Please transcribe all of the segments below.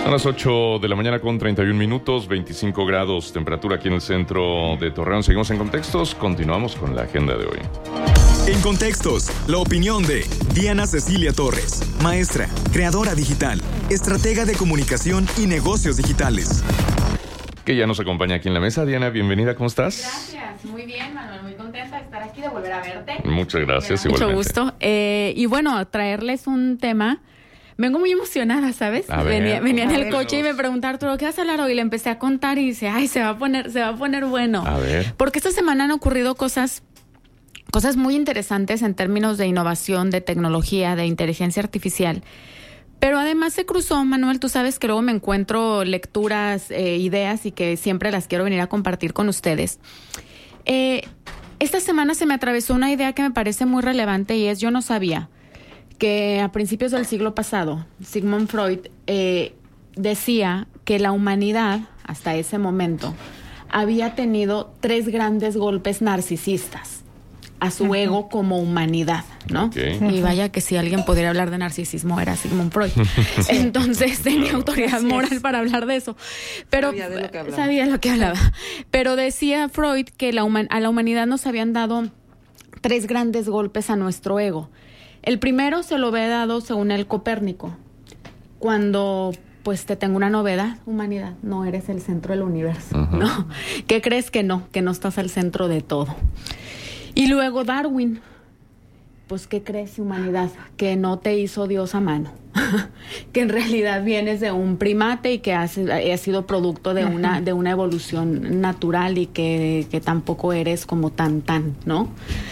Son las 8 de la mañana con 31 minutos, 25 grados, temperatura aquí en el centro de Torreón. Seguimos en Contextos, continuamos con la agenda de hoy. En Contextos, la opinión de Diana Cecilia Torres, maestra, creadora digital, estratega de comunicación y negocios digitales. Que ya nos acompaña aquí en la mesa. Diana, bienvenida, ¿cómo estás? Gracias, muy bien, Manuel, muy contenta de estar aquí, de volver a verte. Muchas gracias, Mucho igualmente. gusto. Y bueno, traerles un tema. Vengo muy emocionada, ¿sabes? Venía en el coche y me preguntaron, ¿tú qué vas a hablar hoy? Y le empecé a contar y dice, ay, se va a poner bueno. A ver. Porque esta semana han ocurrido cosas muy interesantes en términos de innovación, de tecnología, de inteligencia artificial. Pero además se cruzó, Manuel, tú sabes que luego me encuentro lecturas, ideas y que siempre las quiero venir a compartir con ustedes. Esta semana se me atravesó una idea que me parece muy relevante y es, yo no sabía que a principios del siglo pasado, Sigmund Freud decía que la humanidad, hasta ese momento, había tenido 3 grandes golpes narcisistas a su ego como humanidad, ¿no? Okay. Y vaya que si alguien pudiera hablar de narcisismo era Sigmund Freud. Entonces tenía autoridad moral para hablar de eso. Pero sabía lo que hablaba. Pero decía Freud que a la humanidad nos habían dado 3 grandes golpes a nuestro ego. El primero se lo había dado, según el Copérnico, cuando pues te tengo una novedad, humanidad, no eres el centro del universo, ¿no? ¿Qué crees que no estás al centro de todo? Y luego Darwin, pues ¿qué crees, humanidad? Que no te hizo Dios a mano, que en realidad vienes de un primate y que has sido producto de una evolución natural y que tampoco eres como tan, ¿no?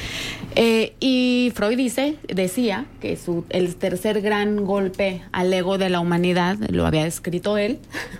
Y Freud decía que el tercer gran golpe al ego de la humanidad, lo había escrito él,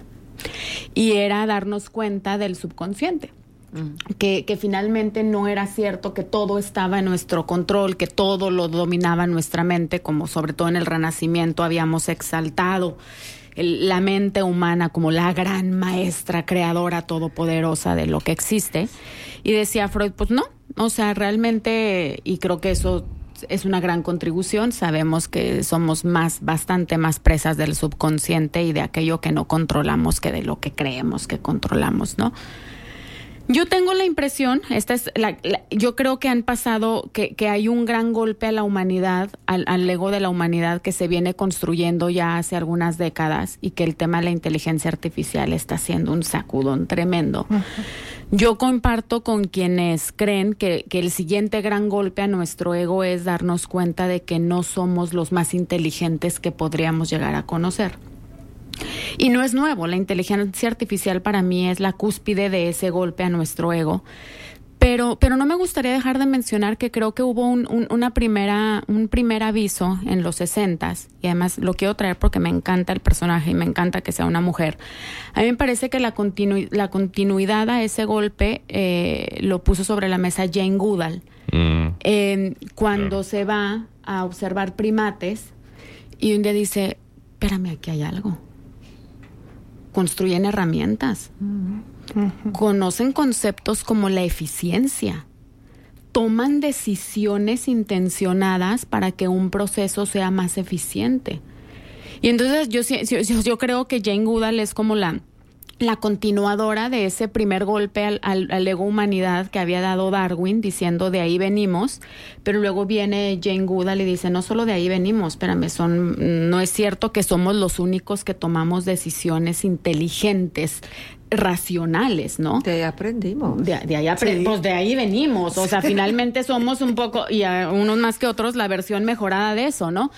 y era darnos cuenta del subconsciente. Que finalmente no era cierto que todo estaba en nuestro control, que todo lo dominaba nuestra mente, como sobre todo en el Renacimiento habíamos exaltado la mente humana como la gran maestra creadora todopoderosa de lo que existe. Y decía Freud, pues no, o sea, realmente, y creo que eso es una gran contribución, sabemos que somos bastante más presas del subconsciente y de aquello que no controlamos que de lo que creemos que controlamos, ¿no? Yo tengo la impresión, yo creo que han pasado, que hay un gran golpe a la humanidad, al ego de la humanidad que se viene construyendo ya hace algunas décadas y que el tema de la inteligencia artificial está haciendo un sacudón tremendo. Yo comparto con quienes creen que el siguiente gran golpe a nuestro ego es darnos cuenta de que no somos los más inteligentes que podríamos llegar a conocer. Y no es nuevo, la inteligencia artificial para mí es la cúspide de ese golpe a nuestro ego. Pero no me gustaría dejar de mencionar que creo que hubo un primer aviso en los 60s, y además lo quiero traer porque me encanta el personaje y me encanta que sea una mujer. A mí me parece que la continuidad a ese golpe lo puso sobre la mesa Jane Goodall. Cuando se va a observar primates y un día dice, espérame, aquí hay algo. Construyen herramientas, conocen conceptos como la eficiencia, toman decisiones intencionadas para que un proceso sea más eficiente. Y entonces yo creo que Jane Goodall es como la continuadora de ese primer golpe al ego humanidad que había dado Darwin, diciendo de ahí venimos, pero luego viene Jane Goodall y dice, no solo de ahí venimos, espérame, no es cierto que somos los únicos que tomamos decisiones inteligentes, racionales, ¿no? De ahí aprendimos. De ahí pues de ahí venimos, o sea, finalmente somos un poco, y a unos más que otros, la versión mejorada de eso, ¿no?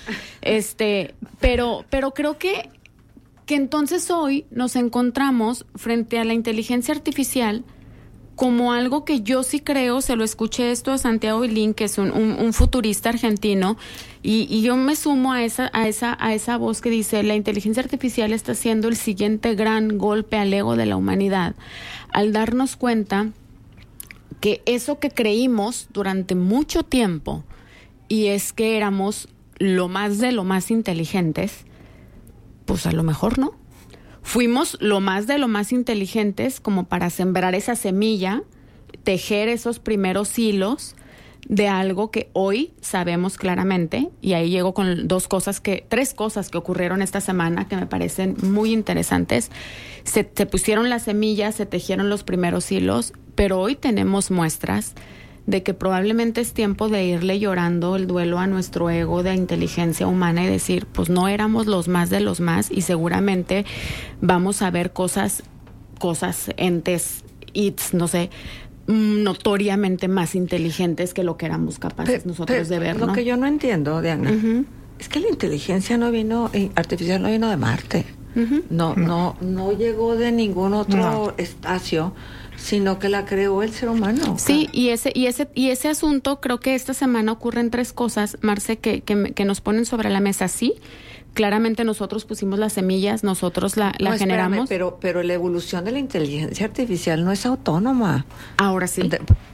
Pero creo que entonces hoy nos encontramos frente a la inteligencia artificial como algo que yo sí creo, se lo escuché esto a Santiago Bilín, que es un futurista argentino, y yo me sumo a esa voz que dice, la inteligencia artificial está haciendo el siguiente gran golpe al ego de la humanidad, al darnos cuenta que eso que creímos durante mucho tiempo, y es que éramos lo más de lo más inteligentes, pues a lo mejor no. Fuimos lo más de lo más inteligentes como para sembrar esa semilla, tejer esos primeros hilos de algo que hoy sabemos claramente, y ahí llego con tres cosas que ocurrieron esta semana que me parecen muy interesantes. Se pusieron las semillas, se tejieron los primeros hilos, pero hoy tenemos muestras de que probablemente es tiempo de irle llorando el duelo a nuestro ego de inteligencia humana y decir, pues no éramos los más de los más, y seguramente vamos a ver cosas, entes, no sé, notoriamente más inteligentes que lo que éramos capaces nosotros de ver, ¿no? Lo que yo no entiendo, Diana, es que la inteligencia artificial no vino de Marte. No llegó de ningún otro espacio, sino que la creó el ser humano. Sí, y ese asunto, creo que esta semana ocurren tres cosas, Marce, que nos ponen sobre la mesa. Sí, claramente nosotros pusimos las semillas, nosotros la generamos. Pero la evolución de la inteligencia artificial no es autónoma. Ahora sí.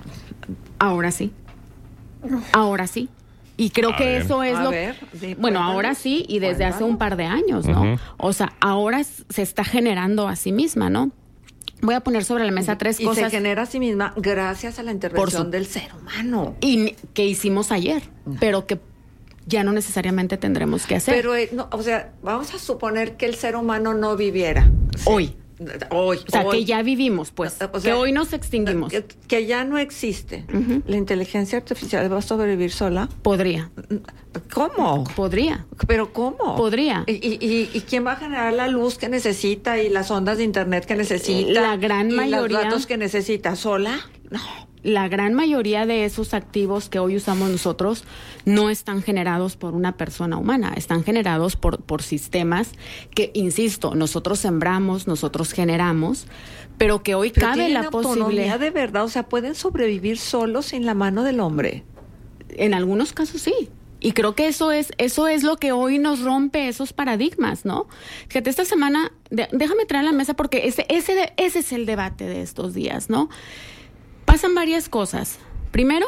Y creo que eso es ahora sí, y desde hace un par de años, ¿no? O sea, ahora se está generando a sí misma, ¿no? Voy a poner sobre la mesa tres cosas. Y se genera a sí misma gracias a la intervención del ser humano. Y que hicimos ayer, pero que ya no necesariamente tendremos que hacer. Pero, vamos a suponer que el ser humano no viviera. ¿Sí? Hoy. O sea, que ya vivimos, pues. Que hoy nos extinguimos. Que ya no existe. ¿La inteligencia artificial va a sobrevivir sola? Podría. ¿Cómo? Podría. ¿Pero cómo? Podría. ¿Y quién va a generar la luz que necesita y las ondas de internet que necesita? La gran mayoría. ¿Y los datos que necesita? ¿Sola? No. La gran mayoría de esos activos que hoy usamos nosotros no están generados por una persona humana, están generados por sistemas que, insisto, nosotros sembramos, nosotros generamos, pero que hoy cabe la posibilidad de verdad, o sea, pueden sobrevivir solos sin la mano del hombre. En algunos casos sí. Y creo que eso es lo que hoy nos rompe esos paradigmas, ¿no? Fíjate, esta semana, déjame traer a la mesa porque ese es el debate de estos días, ¿no? Pasan varias cosas. Primero,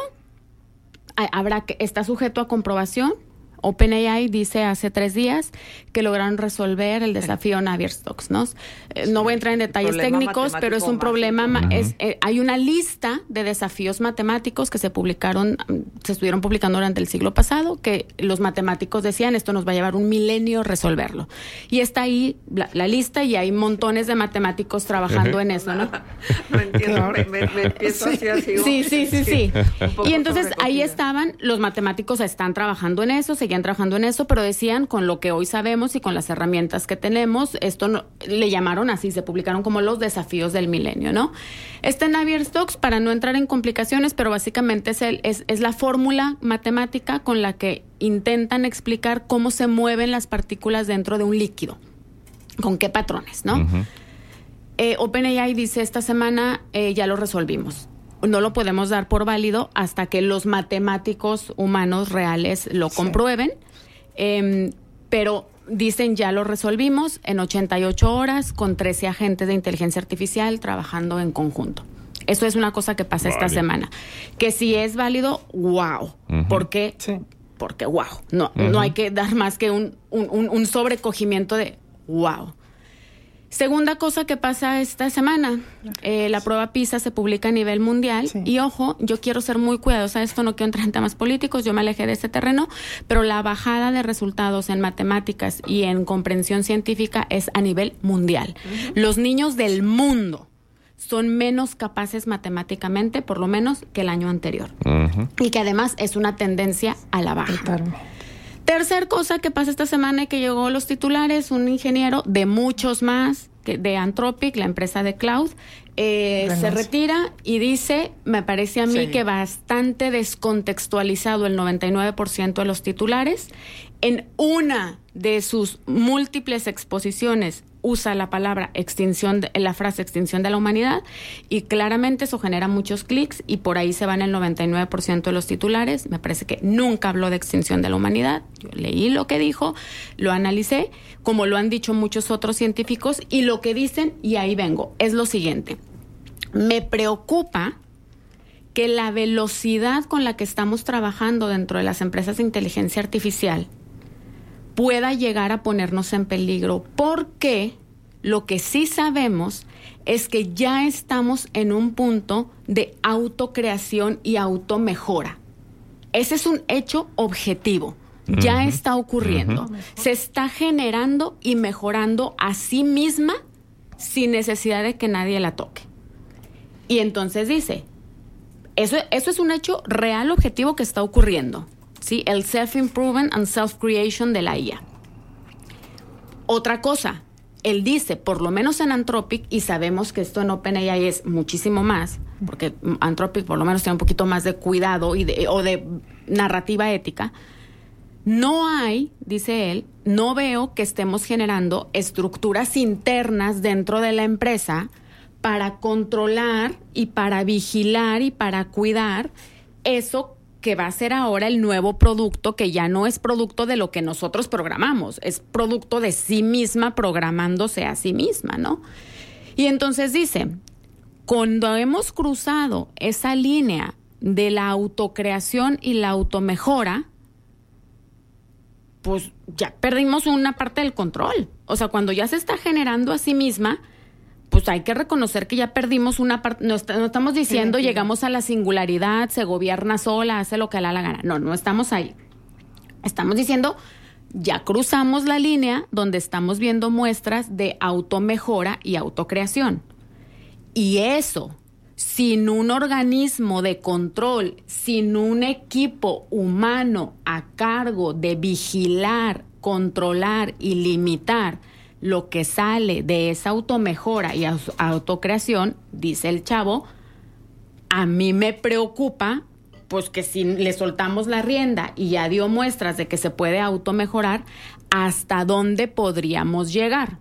está sujeto a comprobación. OpenAI dice hace 3 días que lograron resolver el desafío Navier-Stokes, ¿no? No voy a entrar en detalles técnicos, pero es un problema. Hay una lista de desafíos matemáticos que se estuvieron publicando durante el siglo pasado, que los matemáticos decían, esto nos va a llevar 1 milenio resolverlo. Y está ahí la lista y hay montones de matemáticos trabajando en eso, ¿no? No entiendo, me empiezo así. Sí. Y entonces ahí estaban, los matemáticos están trabajando en eso, seguían trabajando en eso, pero decían, con lo que hoy sabemos y con las herramientas que tenemos, le llamaron así, se publicaron como los desafíos del milenio, ¿no? Navier-Stokes, para no entrar en complicaciones, pero básicamente es la fórmula matemática con la que intentan explicar cómo se mueven las partículas dentro de un líquido, con qué patrones, ¿no? OpenAI dice, esta semana ya lo resolvimos. No lo podemos dar por válido hasta que los matemáticos humanos reales lo comprueben, pero dicen ya lo resolvimos en 88 horas con 13 agentes de inteligencia artificial trabajando en conjunto. Eso es una cosa que pasa esta semana. Que si es válido, wow. ¿Por qué? Sí. Porque wow. No hay que dar más que un sobrecogimiento de wow. Segunda cosa que pasa esta semana, la prueba PISA se publica a nivel mundial y ojo, yo quiero ser muy cuidadosa de esto, no quiero entrar en temas políticos, yo me alejé de ese terreno, pero la bajada de resultados en matemáticas y en comprensión científica es a nivel mundial. Los niños del mundo son menos capaces matemáticamente, por lo menos, que el año anterior. Y que además es una tendencia a la baja. Tercer cosa que pasa esta semana y que llegó a los titulares, un ingeniero de muchos más, de Anthropic, la empresa de cloud, se retira y dice, me parece a mí que bastante descontextualizado el 99% de los titulares. En una de sus múltiples exposiciones usa la palabra la frase extinción de la humanidad, y claramente eso genera muchos clics y por ahí se van el 99% de los titulares. Me parece que nunca habló de extinción de la humanidad. Yo leí lo que dijo, lo analicé, como lo han dicho muchos otros científicos, y lo que dicen, y ahí vengo, es lo siguiente. Me preocupa que la velocidad con la que estamos trabajando dentro de las empresas de inteligencia artificial pueda llegar a ponernos en peligro, porque lo que sí sabemos es que ya estamos en un punto de autocreación y automejora. Ese es un hecho objetivo. Ya está ocurriendo. Se está generando y mejorando a sí misma sin necesidad de que nadie la toque. Y entonces dice, eso es un hecho real, objetivo que está ocurriendo. ¿Sí? El self-improvement and self-creation de la IA. Otra cosa, él dice, por lo menos en Anthropic, y sabemos que esto en OpenAI es muchísimo más, porque Anthropic por lo menos tiene un poquito más de cuidado o de narrativa ética. No hay, dice él, no veo que estemos generando estructuras internas dentro de la empresa para controlar y para vigilar y para cuidar eso que va a ser ahora el nuevo producto, que ya no es producto de lo que nosotros programamos, es producto de sí misma programándose a sí misma, ¿no? Y entonces dice, cuando hemos cruzado esa línea de la autocreación y la automejora, pues ya perdimos una parte del control. O sea, cuando ya se está generando a sí misma, pues hay que reconocer que ya perdimos una parte. No estamos diciendo llegamos a la singularidad, se gobierna sola, hace lo que le da la gana. No estamos ahí. Estamos diciendo, ya cruzamos la línea donde estamos viendo muestras de automejora y autocreación. Y eso, sin un organismo de control, sin un equipo humano a cargo de vigilar, controlar y limitar lo que sale de esa automejora y autocreación, dice el chavo, a mí me preocupa, pues que si le soltamos la rienda y ya dio muestras de que se puede automejorar, ¿hasta dónde podríamos llegar?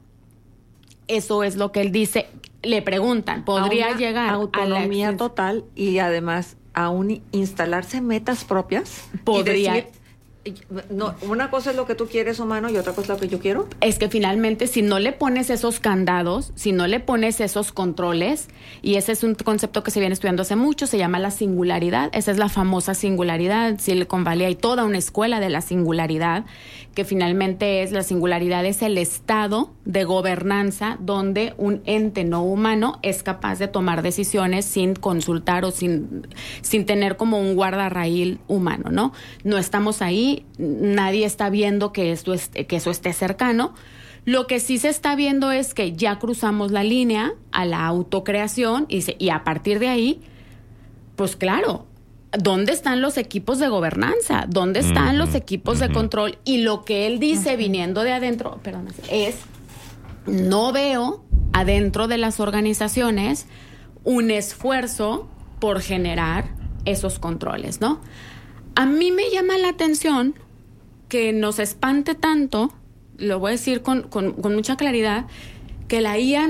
Eso es lo que él dice. Le preguntan, ¿podría llegar a autonomía total y además aún instalarse metas propias? Podría. Y decir, no, una cosa es lo que tú quieres, humano, y otra cosa es lo que yo quiero. Es que finalmente, si no le pones esos candados, si no le pones esos controles, y ese es un concepto que se viene estudiando hace mucho, se llama la singularidad. Esa es la famosa singularidad. Silicon Valley hay toda una escuela de la singularidad, que finalmente la singularidad es el estado de gobernanza donde un ente no humano es capaz de tomar decisiones sin consultar o sin tener como un guardarraíl humano, ¿no? No estamos ahí, nadie está viendo que eso esté cercano. Lo que sí se está viendo es que ya cruzamos la línea a la autocreación y a partir de ahí, pues claro, ¿dónde están los equipos de gobernanza? ¿Dónde están los equipos de control? Y lo que él dice viniendo de adentro, es, no veo adentro de las organizaciones un esfuerzo por generar esos controles, ¿no? A mí me llama la atención que nos espante tanto, lo voy a decir con mucha claridad, que la IA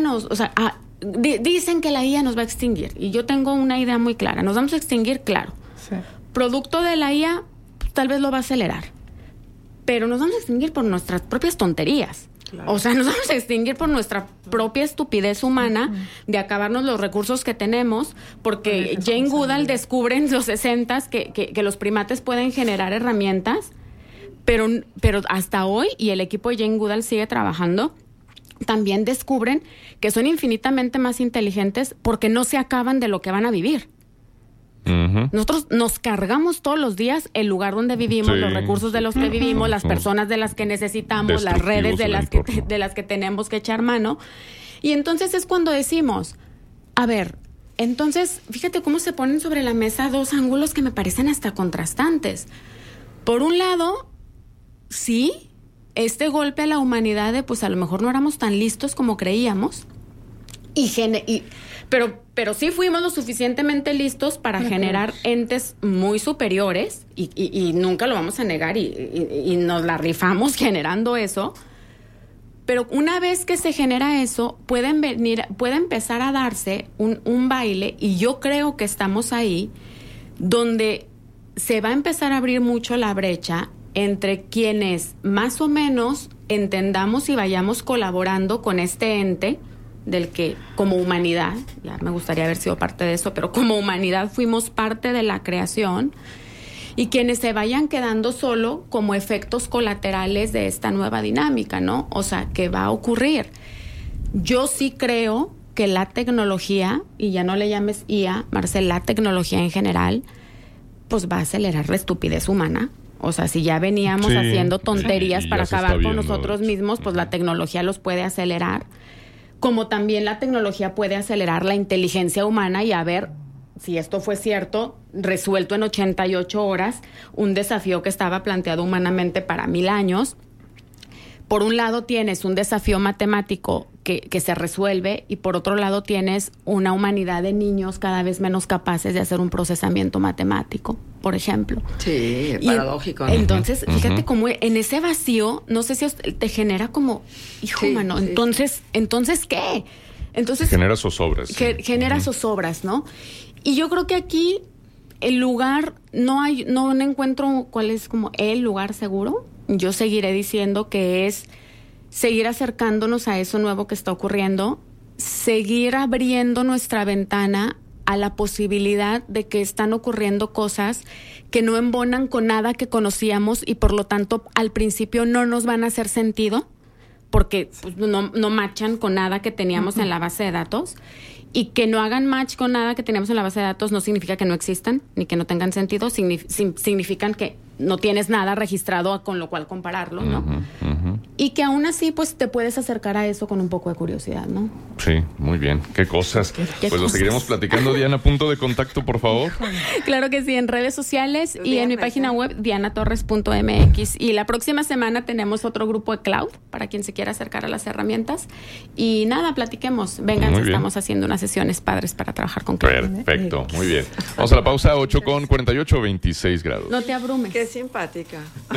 dicen que la IA nos va a extinguir. Y yo tengo una idea muy clara. Nos vamos a extinguir, claro. Sí. Producto de la IA, pues, tal vez lo va a acelerar. Pero nos vamos a extinguir por nuestras propias tonterías. Claro. O sea, nos vamos a extinguir por nuestra propia estupidez humana de acabarnos los recursos que tenemos, porque Jane Goodall descubre en los 60s que los primates pueden generar herramientas, pero hasta hoy, y el equipo de Jane Goodall sigue trabajando, también descubren que son infinitamente más inteligentes porque no se acaban de lo que van a vivir. Nosotros nos cargamos todos los días el lugar donde vivimos, los recursos de los que vivimos, las personas de las que necesitamos, las redes de las que tenemos que echar mano. Y entonces es cuando decimos, a ver, entonces fíjate cómo se ponen sobre la mesa dos ángulos que me parecen hasta contrastantes. Por un lado, sí, este golpe a la humanidad de pues a lo mejor no éramos tan listos como creíamos, pero sí fuimos lo suficientemente listos para generar entes muy superiores y nunca lo vamos a negar y nos la rifamos generando eso. Pero una vez que se genera eso, puede empezar a darse un baile, y yo creo que estamos ahí, donde se va a empezar a abrir mucho la brecha entre quienes más o menos entendamos y vayamos colaborando con este ente, del que como humanidad, ya me gustaría haber sido parte de eso, pero como humanidad fuimos parte de la creación, y quienes se vayan quedando solo como efectos colaterales de esta nueva dinámica, ¿no? O sea, ¿qué va a ocurrir? Yo sí creo que la tecnología, y ya no le llames IA, Marcel, la tecnología en general, pues va a acelerar la estupidez humana. O sea, si ya veníamos haciendo tonterías para acabar con nosotros mismos, pues la tecnología los puede acelerar. Como también la tecnología puede acelerar la inteligencia humana y a ver si esto fue cierto, resuelto en 88 horas, un desafío que estaba planteado humanamente para 1000 años. Por un lado tienes un desafío matemático que se resuelve y por otro lado tienes una humanidad de niños cada vez menos capaces de hacer un procesamiento matemático, por ejemplo. Sí, paradójico, ¿no? Entonces, fíjate cómo en ese vacío, no sé si te genera como, hijo mano, entonces, ¿qué? Entonces genera zozobras. Genera zozobras, ¿no? Y yo creo que aquí el lugar, no encuentro cuál es como el lugar seguro. Yo seguiré diciendo que es seguir acercándonos a eso nuevo que está ocurriendo, seguir abriendo nuestra ventana a la posibilidad de que están ocurriendo cosas que no embonan con nada que conocíamos y por lo tanto al principio no nos van a hacer sentido porque pues, no machan con nada que teníamos en la base de datos. Y que no hagan match con nada que teníamos en la base de datos no significa que no existan ni que no tengan sentido, significan que no tienes nada registrado con lo cual compararlo, ¿no? Y que aún así, pues, te puedes acercar a eso con un poco de curiosidad, ¿no? Sí, muy bien. ¿Qué cosas? Lo seguiremos platicando. Diana, punto de contacto, por favor. Claro que sí, en redes sociales y en mi página web, dianatorres.mx. Y la próxima semana tenemos otro grupo de cloud para quien se quiera acercar a las herramientas. Y nada, platiquemos. Vengan, estamos haciendo unas sesiones padres para trabajar con cloud. Perfecto, muy bien. Vamos a la pausa, 8:48, 26 grados. No te abrumes. Qué simpática.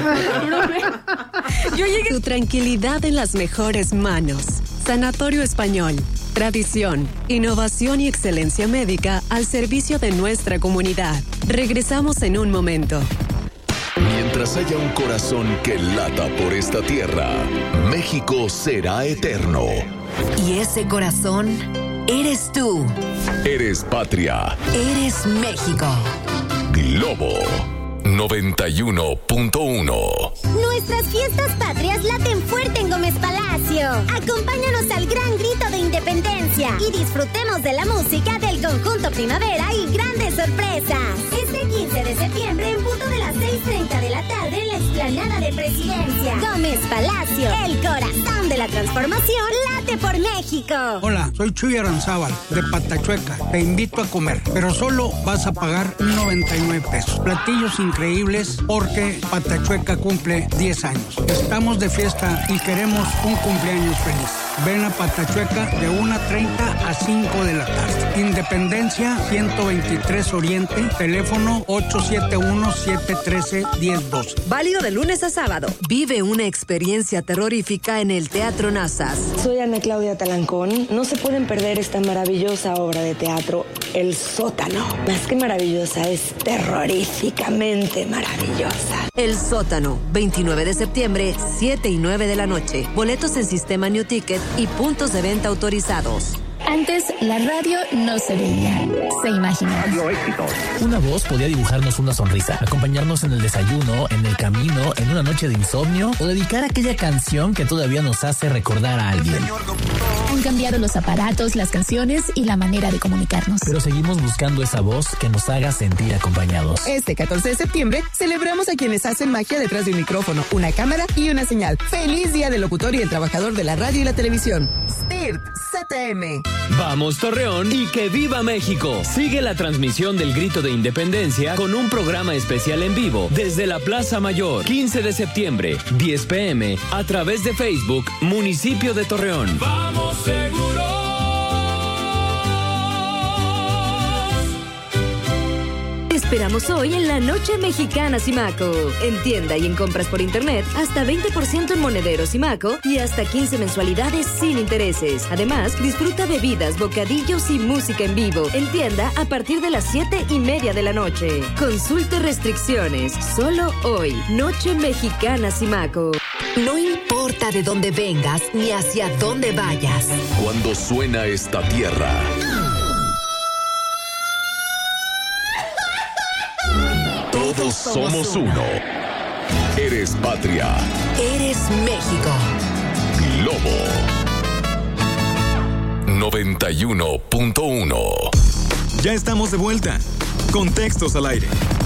Yo llegué. Tu tranquilidad en las mejores manos. Sanatorio Español. Tradición, innovación y excelencia médica al servicio de nuestra comunidad. Regresamos en un momento. Mientras haya un corazón que lata por esta tierra, México será eterno. Y ese corazón eres tú. Eres patria. Eres México. Globo 91.1. Nuestras fiestas patrias laten fuerte en Gómez Palacio. Acompáñanos al gran grito de independencia y disfrutemos de la música del conjunto Primavera y grandes sorpresas. Este 15 de septiembre en punto de las 6:30 de la tarde en la explanada de Presidencia. Gómez Palacio, el corazón de la transformación, late por México. Hola, soy Chuy Aranzábal de Patachueca. Te invito a comer, pero solo vas a pagar 99 pesos. Platillos increíbles porque Patachueca cumple 10 años. Estamos de fiesta y queremos un cumpleaños feliz. Ven a Patachueca de 1:30 a 5 de la tarde. Independencia 123 Oriente, teléfono 871-713-1012. Válido de lunes a sábado. Vive una experiencia terrorífica en el Teatro Nazas. Soy Ana Claudia Talancón. No se pueden perder esta maravillosa obra de teatro, El Sótano. Más que maravillosa, es terroríficamente maravillosa. El Sótano, 29 de septiembre, 7 y 9 de la noche. Boletos en Sistema New Ticket y puntos de venta autorizados. Antes, la radio no se veía, se imaginaba. Una voz podía dibujarnos una sonrisa, acompañarnos en el desayuno, en el camino, en una noche de insomnio o dedicar aquella canción que todavía nos hace recordar a alguien. Han cambiado los aparatos, las canciones y la manera de comunicarnos. Pero seguimos buscando esa voz que nos haga sentir acompañados. Este 14 de septiembre celebramos a quienes hacen magia detrás de un micrófono, una cámara y una señal. ¡Feliz Día del Locutor y el Trabajador de la Radio y la Televisión! STIRT CTM. Vamos Torreón y que viva México. Sigue la transmisión del Grito de Independencia con un programa especial en vivo desde la Plaza Mayor, 15 de septiembre, 10 p.m. a través de Facebook, Municipio de Torreón. ¡Vamos seguros! Esperamos hoy en la Noche Mexicana Simaco. En tienda y en compras por internet, hasta 20% en monederos Simaco y hasta 15 mensualidades sin intereses. Además, disfruta bebidas, bocadillos y música en vivo. En tienda a partir de las 7:30 de la noche. Consulte restricciones. Solo hoy. Noche Mexicana Simaco. No importa de dónde vengas ni hacia dónde vayas. Cuando suena esta tierra, todos somos uno. Eres patria. Eres México. Globo 91.1. Ya estamos de vuelta. Contextos al aire.